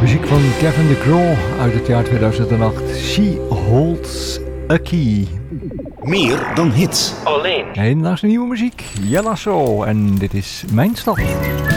Muziek van Kevin DeCraw uit het jaar 2008. She Holds a Key. Meer dan hits. Alleen. En naast de nieuwe muziek, Jella So. En dit is Mijn Stad.